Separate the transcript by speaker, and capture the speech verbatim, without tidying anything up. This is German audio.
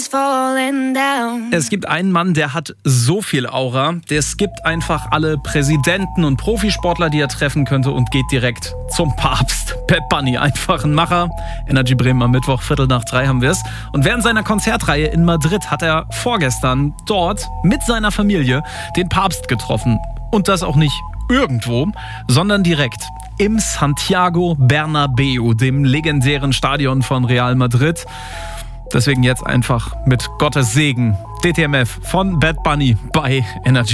Speaker 1: is falling down.
Speaker 2: Es gibt einen Mann, der hat so viel Aura, der skippt einfach alle Präsidenten und Profisportler, die er treffen könnte und geht direkt zum Papst. Bad Bunny, einfach ein Macher. Energy Bremen am Mittwoch, Viertel nach drei haben wir es. Und während seiner Konzertreihe in Madrid hat er vorgestern dort mit seiner Familie den Papst getroffen. Und das auch nicht irgendwo, sondern direkt im Santiago Bernabéu, dem legendären Stadion von Real Madrid. Deswegen jetzt einfach mit Gottes Segen D T M F von Bad Bunny bei Energy.